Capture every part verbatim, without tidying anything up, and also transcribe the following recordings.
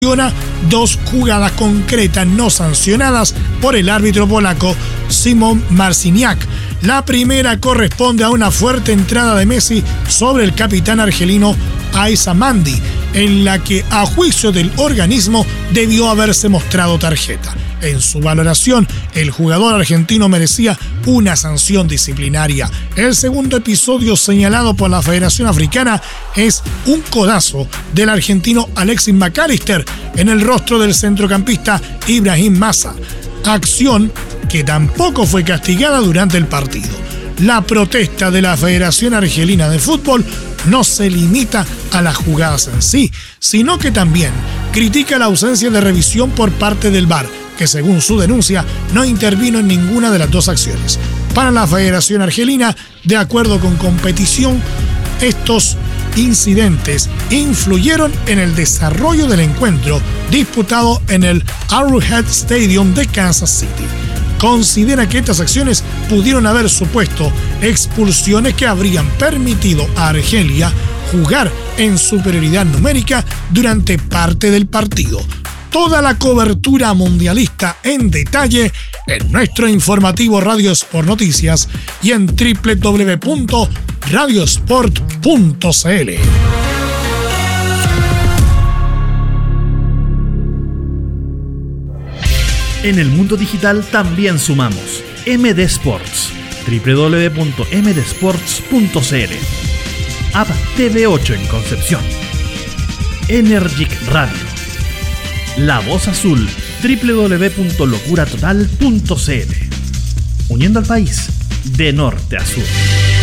dos jugadas concretas no sancionadas por el árbitro polaco Szymon Marciniak. La primera corresponde a una fuerte entrada de Messi sobre el capitán argelino Aissa Mandi, en la que, a juicio del organismo, debió haberse mostrado tarjeta. En su valoración, el jugador argentino merecía una sanción disciplinaria. El segundo episodio señalado por la Federación Africana es un codazo del argentino Alexis McAllister en el rostro del centrocampista Ibrahim Massa, acción que tampoco fue castigada durante el partido. La protesta de la Federación Argelina de Fútbol no se limita a las jugadas en sí, sino que también critica la ausencia de revisión por parte del V A R, que según su denuncia no intervino en ninguna de las dos acciones. Para la Federación Argelina, de acuerdo con Competición, estos incidentes influyeron en el desarrollo del encuentro disputado en el Arrowhead Stadium de Kansas City. Considera que estas acciones pudieron haber supuesto expulsiones que habrían permitido a Argelia jugar en superioridad numérica durante parte del partido. Toda la cobertura mundialista en detalle en nuestro informativo Radio Sport Noticias y en doble u doble u doble u punto radiosport punto c l. En el mundo digital también sumamos M D Sports, doble u doble u doble u punto m d sports punto c l. App T V ocho en Concepción. Energic Radio. La Voz Azul, doble u doble u doble u punto locura total punto c l. Uniendo al país de norte a sur.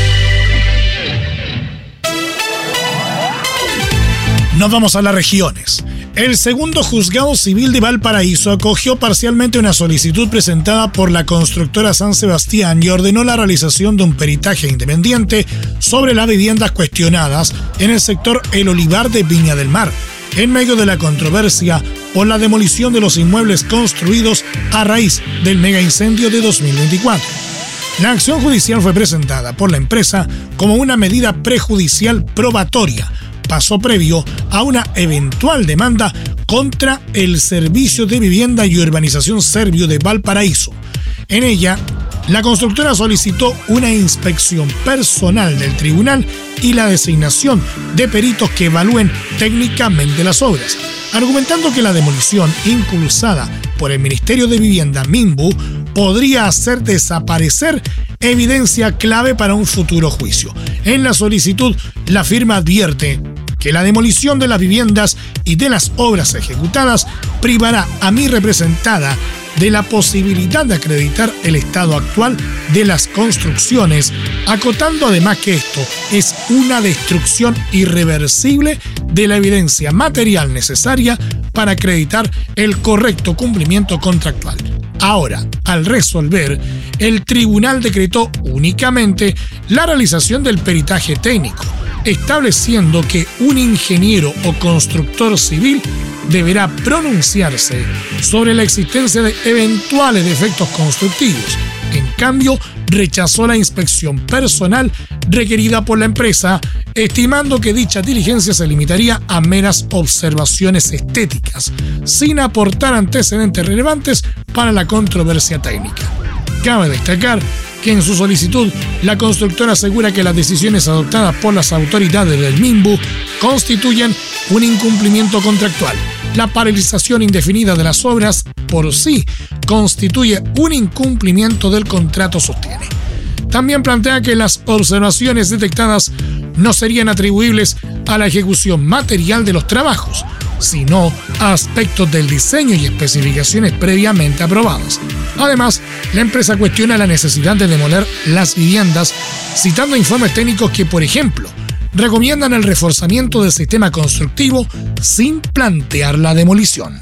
Nos vamos a las regiones. El segundo juzgado civil de Valparaíso acogió parcialmente una solicitud presentada por la constructora San Sebastián y ordenó la realización de un peritaje independiente sobre las viviendas cuestionadas en el sector El Olivar de Viña del Mar, en medio de la controversia por la demolición de los inmuebles construidos a raíz del megaincendio de dos mil veinticuatro. La acción judicial fue presentada por la empresa como una medida prejudicial probatoria, paso previo a una eventual demanda contra el Servicio de Vivienda y Urbanización Servio de Valparaíso. En ella, la constructora solicitó una inspección personal del tribunal y la designación de peritos que evalúen técnicamente las obras, argumentando que la demolición impulsada por el Ministerio de Vivienda Minbu podría hacer desaparecer evidencia clave para un futuro juicio. En la solicitud, la firma advierte que la demolición de las viviendas y de las obras ejecutadas privará a mi representada de la posibilidad de acreditar el estado actual de las construcciones, acotando además que esto es una destrucción irreversible de la evidencia material necesaria para acreditar el correcto cumplimiento contractual. Ahora, al resolver, el tribunal decretó únicamente la realización del peritaje técnico, estableciendo que un ingeniero o constructor civil deberá pronunciarse sobre la existencia de eventuales defectos constructivos. En cambio, rechazó la inspección personal requerida por la empresa, estimando que dicha diligencia se limitaría a meras observaciones estéticas, sin aportar antecedentes relevantes para la controversia técnica. Cabe destacar que en su solicitud, la constructora asegura que las decisiones adoptadas por las autoridades del Minbu constituyen un incumplimiento contractual. La paralización indefinida de las obras por sí constituye un incumplimiento del contrato, sostiene. También plantea que las observaciones detectadas no serían atribuibles a la ejecución material de los trabajos, sino a aspectos del diseño y especificaciones previamente aprobadas. Además, la empresa cuestiona la necesidad de demoler las viviendas, citando informes técnicos que, por ejemplo, recomiendan el reforzamiento del sistema constructivo sin plantear la demolición.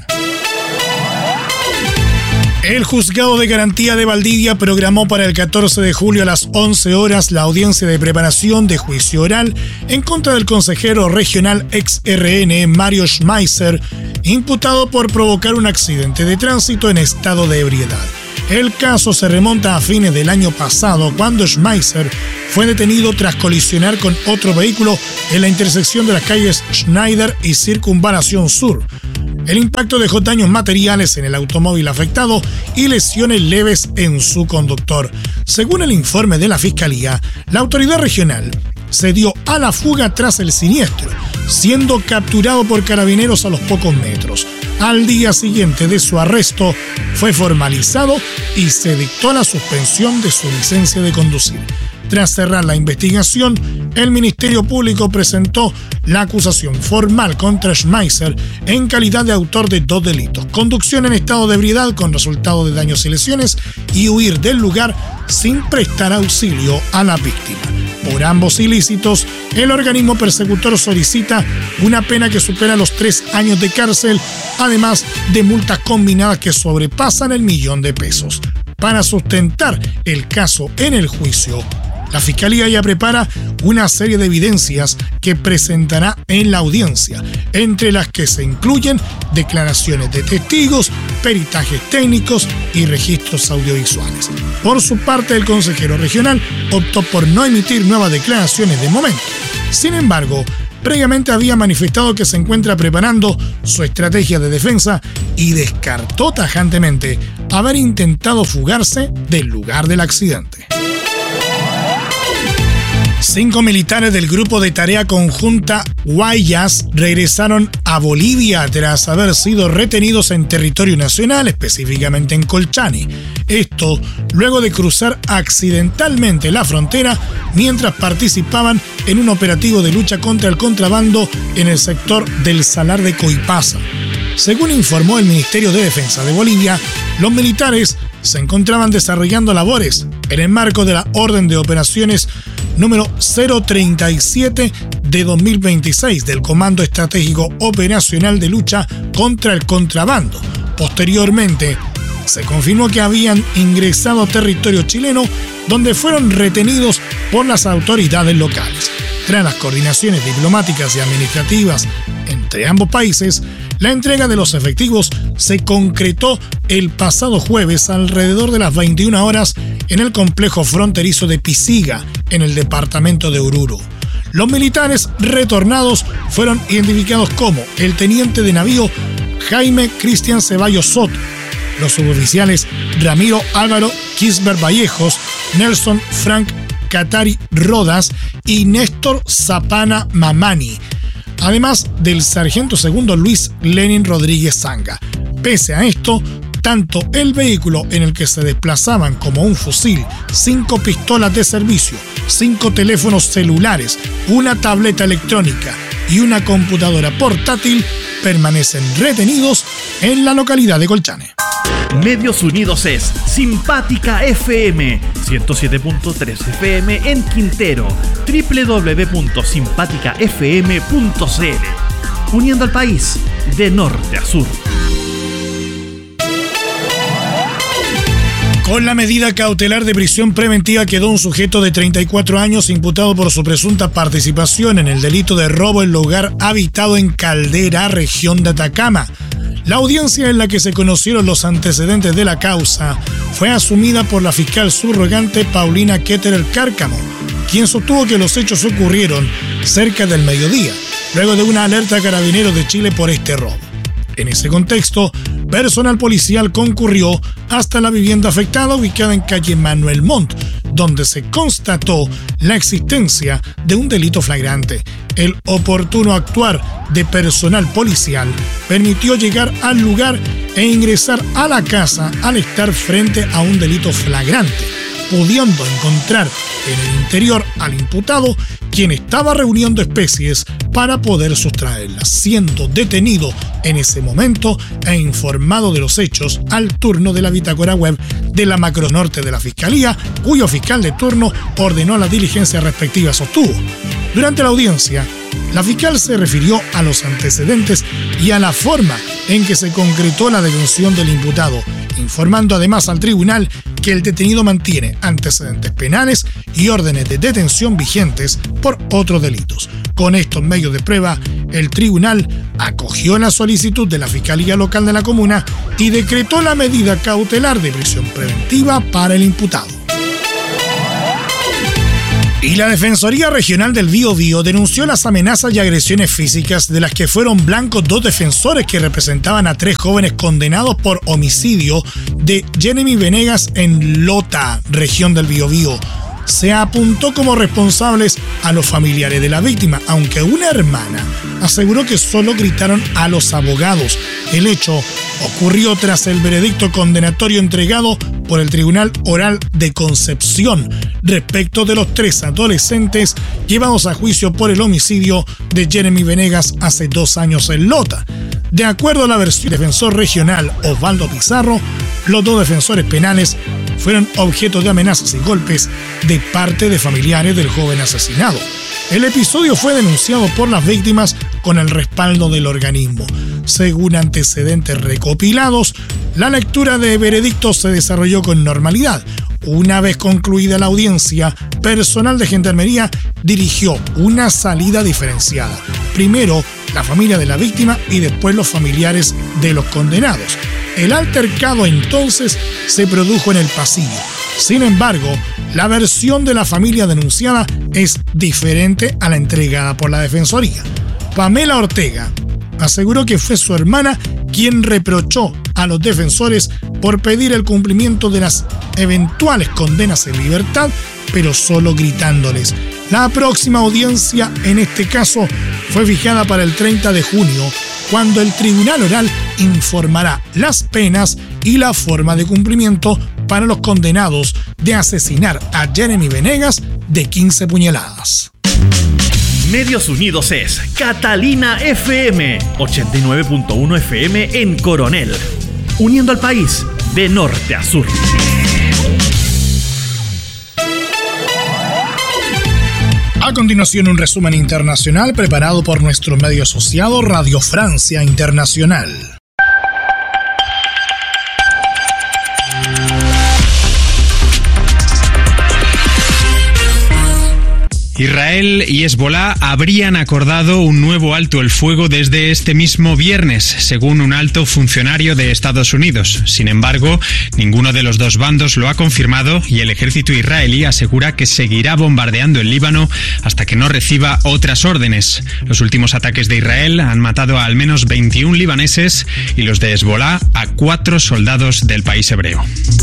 El Juzgado de Garantía de Valdivia programó para el catorce de julio a las once horas la audiencia de preparación de juicio oral en contra del consejero regional ex R N Mario Schmeiser, imputado por provocar un accidente de tránsito en estado de ebriedad. El caso se remonta a fines del año pasado, cuando Schmeiser fue detenido tras colisionar con otro vehículo en la intersección de las calles Schneider y Circunvalación Sur. El impacto dejó daños materiales en el automóvil afectado y lesiones leves en su conductor. Según el informe de la Fiscalía, la autoridad regional se dio a la fuga tras el siniestro, siendo capturado por carabineros a los pocos metros. Al día siguiente de su arresto, fue formalizado y se dictó la suspensión de su licencia de conducir. Tras cerrar la investigación, el Ministerio Público presentó la acusación formal contra Schmeiser en calidad de autor de dos delitos: conducción en estado de ebriedad con resultado de daños y lesiones y huir del lugar sin prestar auxilio a la víctima. Por ambos ilícitos, el organismo persecutor solicita una pena que supera los tres años de cárcel, además de multas combinadas que sobrepasan el millón de pesos. Para sustentar el caso en el juicio, la Fiscalía ya prepara una serie de evidencias que presentará en la audiencia, entre las que se incluyen declaraciones de testigos, peritajes técnicos y registros audiovisuales. Por su parte, el consejero regional optó por no emitir nuevas declaraciones de momento. Sin embargo, previamente había manifestado que se encuentra preparando su estrategia de defensa y descartó tajantemente haber intentado fugarse del lugar del accidente. Cinco militares del Grupo de Tarea Conjunta Guayas regresaron a Bolivia tras haber sido retenidos en territorio nacional, específicamente en Colchane. Esto luego de cruzar accidentalmente la frontera mientras participaban en un operativo de lucha contra el contrabando en el sector del Salar de Coipasa. Según informó el Ministerio de Defensa de Bolivia, los militares se encontraban desarrollando labores en el marco de la Orden de Operaciones número cero treinta y siete de dos mil veintiséis del Comando Estratégico Operacional de Lucha contra el Contrabando. Posteriormente, se confirmó que habían ingresado a territorio chileno, donde fueron retenidos por las autoridades locales. Tras las coordinaciones diplomáticas y administrativas entre ambos países, la entrega de los efectivos se concretó el pasado jueves alrededor de las veintiuna horas en el complejo fronterizo de Pisiga, en el departamento de Oruro. Los militares retornados fueron identificados como el teniente de navío Jaime Cristian Ceballos Soto, los suboficiales Ramiro Álvaro Kisber Vallejos, Nelson Frank Catari Rodas y Néstor Zapana Mamani, además del sargento segundo Luis Lenin Rodríguez Zanga. Pese a esto, tanto el vehículo en el que se desplazaban como un fusil, cinco pistolas de servicio, cinco teléfonos celulares, una tableta electrónica y una computadora portátil permanecen retenidos en la localidad de Colchane. Medios Unidos es Simpática F M, ciento siete punto tres F M en Quintero, doble u doble u doble u punto simpática f m punto c l, uniendo al país de norte a sur. Con la medida cautelar de prisión preventiva quedó un sujeto de treinta y cuatro años imputado por su presunta participación en el delito de robo en lugar habitado en Caldera, región de Atacama. La audiencia en la que se conocieron los antecedentes de la causa fue asumida por la fiscal subrogante Paulina Ketterer Cárcamo, quien sostuvo que los hechos ocurrieron cerca del mediodía, luego de una alerta a Carabineros de Chile por este robo. En ese contexto, personal policial concurrió hasta la vivienda afectada ubicada en calle Manuel Montt, donde se constató la existencia de un delito flagrante. El oportuno actuar de personal policial permitió llegar al lugar e ingresar a la casa al estar frente a un delito flagrante, pudiendo encontrar en el interior al imputado, quien estaba reuniendo especies para poder sustraerlas, siendo detenido en ese momento e informado de los hechos al turno de la bitácora web de la Macronorte de la Fiscalía, cuyo fiscal de turno ordenó la diligencia respectiva, sostuvo. Durante la audiencia, la fiscal se refirió a los antecedentes y a la forma en que se concretó la detención del imputado, informando además al tribunal que el detenido mantiene antecedentes penales y órdenes de detención vigentes por otros delitos. Con estos medios de prueba, el tribunal acogió la solicitud de la Fiscalía Local de la comuna y decretó la medida cautelar de prisión preventiva para el imputado. Y la Defensoría Regional del Biobío denunció las amenazas y agresiones físicas de las que fueron blancos dos defensores que representaban a tres jóvenes condenados por homicidio de Jeremy Venegas en Lota, región del Biobío. Se apuntó como responsables a los familiares de la víctima, aunque una hermana aseguró que solo gritaron a los abogados. El hecho ocurrió tras el veredicto condenatorio entregado por el Tribunal Oral de Concepción respecto de los tres adolescentes llevados a juicio por el homicidio de Jeremy Venegas hace dos años en Lota. De acuerdo a la versión del defensor regional Osvaldo Pizarro, los dos defensores penales fueron objeto de amenazas y golpes de parte de familiares del joven asesinado. El episodio fue denunciado por las víctimas con el respaldo del organismo. Según antecedentes recopilados, la lectura de veredictos se desarrolló con normalidad. Una vez concluida la audiencia, personal de Gendarmería dirigió una salida diferenciada. Primero, la familia de la víctima y después los familiares de los condenados. El altercado entonces se produjo en el pasillo. Sin embargo, la versión de la familia denunciada es diferente a la entregada por la Defensoría. Pamela Ortega aseguró que fue su hermana quien reprochó a los defensores por pedir el cumplimiento de las eventuales condenas en libertad, pero solo gritándoles. La próxima audiencia en este caso fue fijada para el treinta de junio, cuando el Tribunal Oral informará las penas y la forma de cumplimiento para los condenados de asesinar a Jeremy Venegas de quince puñaladas. Medios Unidos es Catalina F M, ochenta y nueve punto uno F M en Coronel, uniendo al país de norte a sur. A continuación, un resumen internacional preparado por nuestro medio asociado Radio Francia Internacional. Israel y Hezbolá habrían acordado un nuevo alto el fuego desde este mismo viernes, según un alto funcionario de Estados Unidos. Sin embargo, ninguno de los dos bandos lo ha confirmado y el ejército israelí asegura que seguirá bombardeando el Líbano hasta que no reciba otras órdenes. Los últimos ataques de Israel han matado a al menos veintiún libaneses y los de Hezbolá a cuatro soldados del país hebreo.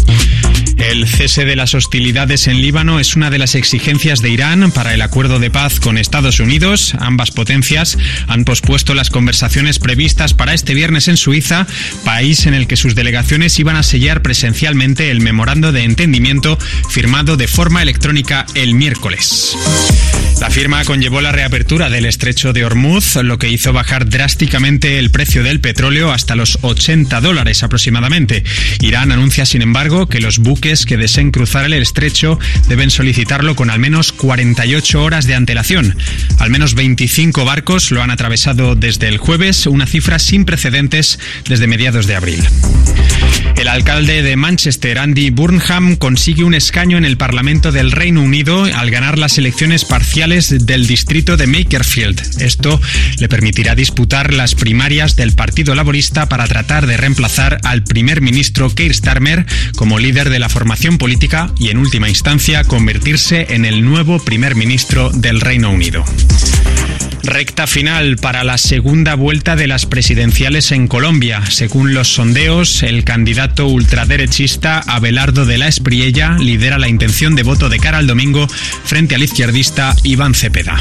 El cese de las hostilidades en Líbano es una de las exigencias de Irán para el acuerdo de paz con Estados Unidos. Ambas potencias han pospuesto las conversaciones previstas para este viernes en Suiza, país en el que sus delegaciones iban a sellar presencialmente el memorando de entendimiento firmado de forma electrónica el miércoles. La firma conllevó la reapertura del estrecho de Hormuz, lo que hizo bajar drásticamente el precio del petróleo hasta los ochenta dólares aproximadamente. Irán anuncia, sin embargo, que los buques que deseen cruzar el estrecho deben solicitarlo con al menos cuarenta y ocho horas de antelación. Al menos veinticinco barcos lo han atravesado desde el jueves, una cifra sin precedentes desde mediados de abril. El alcalde de Manchester, Andy Burnham, consigue un escaño en el Parlamento del Reino Unido al ganar las elecciones parciales del distrito de Makerfield. Esto le permitirá disputar las primarias del Partido Laborista para tratar de reemplazar al primer ministro Keir Starmer como líder de la formación política y, en última instancia, convertirse en el nuevo primer ministro del Reino Unido. Recta final para la segunda vuelta de las presidenciales en Colombia. Según los sondeos, el candidato ultraderechista Abelardo de la Espriella lidera la intención de voto de cara al domingo frente al izquierdista Iván Cepeda.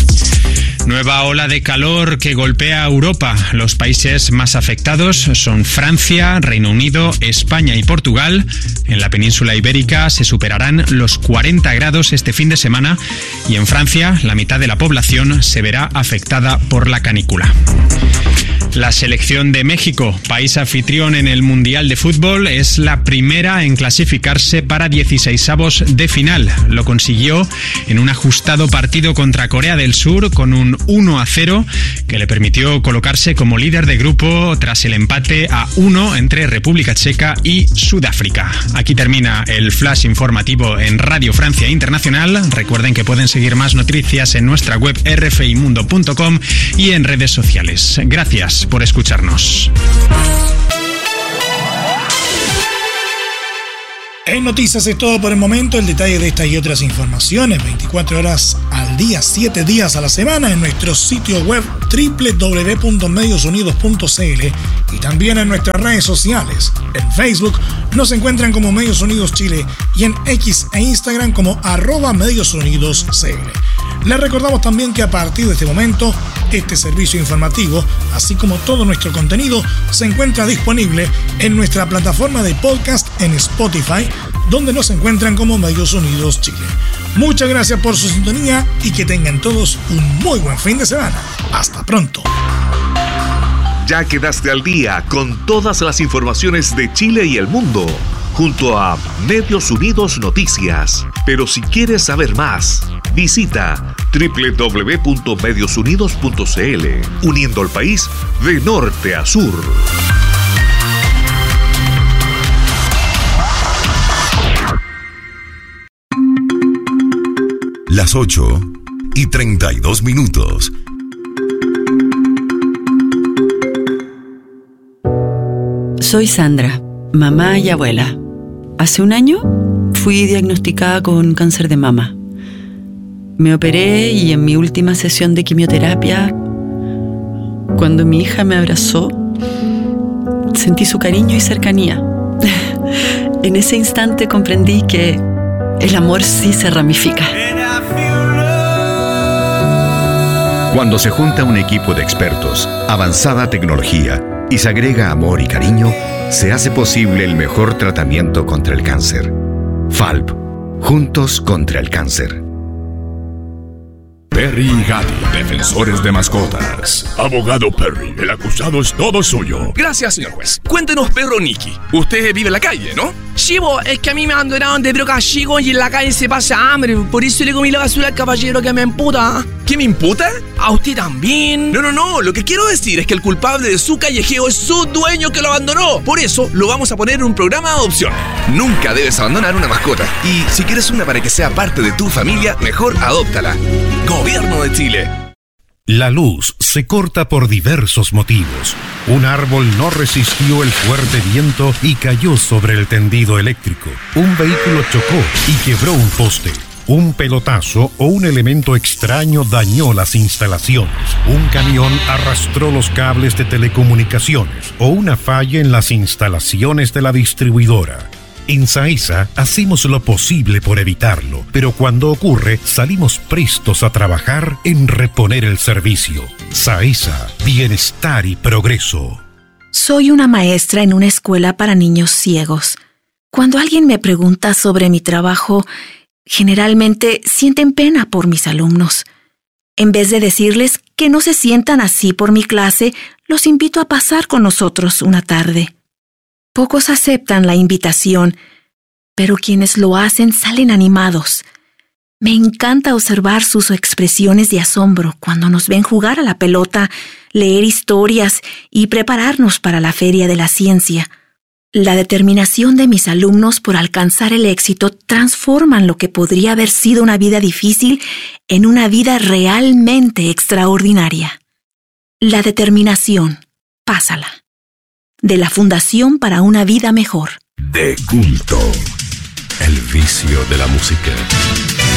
Nueva ola de calor que golpea a Europa. Los países más afectados son Francia, Reino Unido, España y Portugal. En la península ibérica se superarán los cuarenta grados este fin de semana y en Francia la mitad de la población se verá afectada por la canícula. La selección de México, país anfitrión en el Mundial de Fútbol, es la primera en clasificarse para dieciseisavos de final. Lo consiguió en un ajustado partido contra Corea del Sur con un uno a cero que le permitió colocarse como líder de grupo tras el empate a uno entre República Checa y Sudáfrica. Aquí termina el flash informativo en Radio Francia Internacional. Recuerden que pueden seguir más noticias en nuestra web r f i mundo punto com y en redes sociales. Gracias por escucharnos. En Noticias es todo por el momento. El detalle de estas y otras informaciones veinticuatro horas al día, siete días a la semana en nuestro sitio web doble u doble u doble u punto medios unidos punto c l y también en nuestras redes sociales. En Facebook nos encuentran como Medios Unidos Chile y en X e Instagram como arroba Medios Unidos C L. Les recordamos también que a partir de este momento, este servicio informativo, así como todo nuestro contenido, se encuentra disponible en nuestra plataforma de podcast en Spotify, donde nos encuentran como Medios Unidos Chile. Muchas gracias por su sintonía y que tengan todos un muy buen fin de semana. Hasta pronto. Ya quedaste al día con todas las informaciones de Chile y el mundo, junto a Medios Unidos Noticias. Pero si quieres saber más, visita doble u doble u doble u punto medios unidos punto c l, uniendo al país de norte a sur. Las ocho y treinta y dos minutos. Soy Sandra, mamá y abuela. Hace un año fui diagnosticada con cáncer de mama. Me operé y en mi última sesión de quimioterapia, cuando mi hija me abrazó, sentí su cariño y cercanía. En ese instante comprendí que el amor sí se ramifica. Cuando se junta un equipo de expertos, avanzada tecnología y se agrega amor y cariño, se hace posible el mejor tratamiento contra el cáncer. Falb, juntos contra el cáncer. Perry y Gatti, defensores de mascotas. Abogado Perry, el acusado es todo suyo. Gracias, señor juez. Cuéntenos, perro Nicky. Usted vive en la calle, ¿no? Sí, bo, es que a mí me abandonaron de broca chico y en la calle se pasa hambre. Por eso le comí la basura al caballero que me imputa. ¿Qué me imputa? ¿A usted también? No, no, no. Lo que quiero decir es que el culpable de su callejeo es su dueño que lo abandonó. Por eso lo vamos a poner en un programa de adopción. Nunca debes abandonar una mascota. Y si quieres una para que sea parte de tu familia, mejor adóptala. Gobierno de Chile. La luz se corta por diversos motivos. Un árbol no resistió el fuerte viento y cayó sobre el tendido eléctrico. Un vehículo chocó y quebró un poste. Un pelotazo o un elemento extraño dañó las instalaciones. Un camión arrastró los cables de telecomunicaciones o una falla en las instalaciones de la distribuidora. En SAESA hacemos lo posible por evitarlo, pero cuando ocurre, salimos prestos a trabajar en reponer el servicio. SAESA, bienestar y progreso. Soy una maestra en una escuela para niños ciegos. Cuando alguien me pregunta sobre mi trabajo, generalmente sienten pena por mis alumnos. En vez de decirles que no se sientan así por mi clase, los invito a pasar con nosotros una tarde. Pocos aceptan la invitación, pero quienes lo hacen salen animados. Me encanta observar sus expresiones de asombro cuando nos ven jugar a la pelota, leer historias y prepararnos para la Feria de la Ciencia. La determinación de mis alumnos por alcanzar el éxito transforman lo que podría haber sido una vida difícil en una vida realmente extraordinaria. La determinación, pásala. De la Fundación para una Vida Mejor. De culto. El vicio de la música.